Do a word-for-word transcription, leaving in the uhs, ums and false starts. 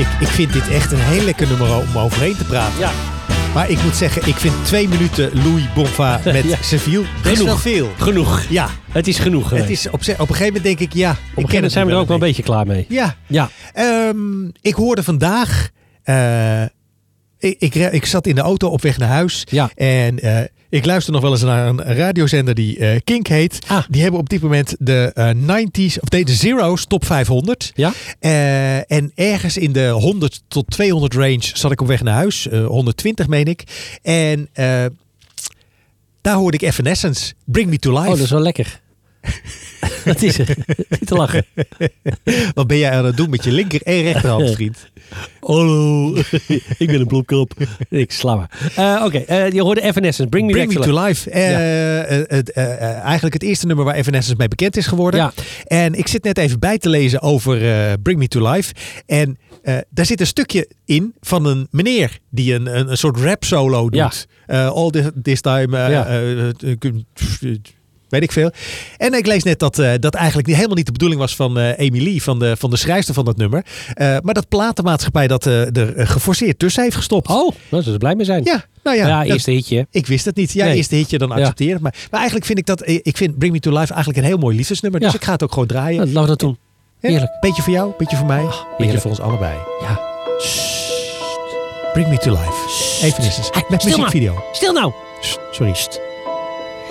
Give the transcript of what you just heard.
Ik, ik vind dit echt een heel lekker nummer om overheen te praten. Ja. Maar ik moet zeggen, ik vind twee minuten Louis Bonfa met Ja. Seville best Genoeg. wel veel. Genoeg. Ja, Het is genoeg geweest. het is op, ze- op een gegeven moment denk ik, ja. Op ik een ken gegeven moment zijn we er ook wel een beetje klaar mee. Ja. Ja. Ehm, ik hoorde vandaag... eh, ik, ik, ik zat in de auto op weg naar huis. Ja. En eh, ik luister nog wel eens naar een radiozender die eh, Kink heet. Ah. Die hebben op dit moment de eh nineties, of nee, de Zero's top vijfhonderd. Ja? Eh, en ergens in de honderd tot tweehonderd range zat ik op weg naar huis. Eh, honderdtwintig meen ik. En eh, daar hoorde ik Evanescence. Bring Me To Life. Oh, dat is wel lekker. Wat is er? Niet te lachen. Wat ben jij aan het doen met je linker en rechterhand, vriend? Hallo, ik ben een plopkap. Ik sla maar. Uh, Oké, okay, uh, je hoorde Evanescence. Bring Me, Bring back Me to To Life. Life. Uh, Ja. uh, uh, uh, uh, eigenlijk het eerste nummer waar Evanescence mee bekend is geworden. Ja. En ik zit net even bij te lezen over uh, Bring Me To Life. En uh, daar zit een stukje in van een meneer die een, een, een soort rap solo doet. Ja. Uh, all this, this time... Uh, Ja. uh, uh, uh, weet ik veel. En ik lees net dat uh, dat eigenlijk helemaal niet de bedoeling was van uh, Emily, van de, van de schrijfster van dat nummer. Uh, maar dat platenmaatschappij dat uh, er uh, geforceerd tussen heeft gestopt. Oh, daar zullen ze blij mee zijn. Ja, nou ja. Ja, dat, eerste hitje. ik wist het niet. Ja, Nee. eerste hitje, dan accepteer ik. Maar, maar eigenlijk vind ik dat, ik vind Bring Me To Life eigenlijk een heel mooi liefdesnummer. Ja. Dus ik ga het ook gewoon draaien. Ja, laten we dat doen. Ja, Heerlijk. beetje voor jou, beetje voor mij, beetje heerlijk. voor ons allebei. Ja. Bring Me To Life. Even eens. Hey, Met stil muziekvideo. Stil nou. Sst, Sorry.